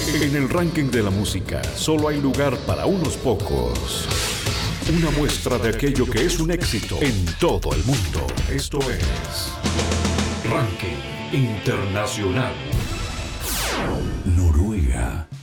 En el ranking de la música solo hay lugar para unos pocos. Una muestra de aquello que es un éxito en todo el mundo. Esto es Ranking Internacional. Noruega.